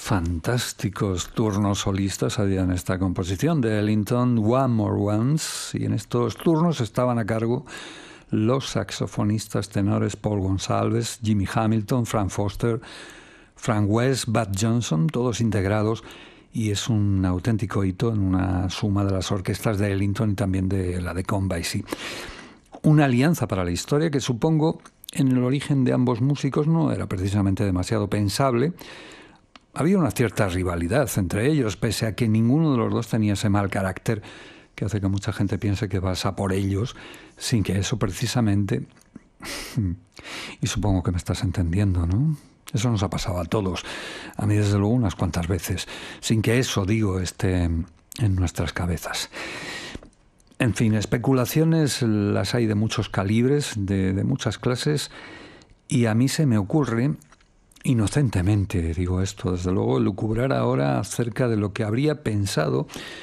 Fantásticos turnos solistas había en esta composición de Ellington, One More Once, y en estos turnos estaban a cargo los saxofonistas tenores Paul Gonsalves, Jimmy Hamilton, Frank Foster, Frank West, Bud Johnson, todos integrados, y es un auténtico hito en una suma de las orquestas de Ellington y también de la de Count Basie. Una alianza para la historia que supongo en el origen de ambos músicos no era precisamente demasiado pensable. Había una cierta rivalidad entre ellos, pese a que ninguno de los dos tenía ese mal carácter que hace que mucha gente piense que vas a por ellos, sin que eso precisamente... Y supongo que me estás entendiendo, ¿no? Eso nos ha pasado a todos, a mí desde luego unas cuantas veces, sin que eso, digo, esté en nuestras cabezas. En fin, especulaciones las hay de muchos calibres, de muchas clases, y a mí se me ocurre... Inocentemente digo esto, desde luego, lucubrar ahora acerca de lo que habría pensado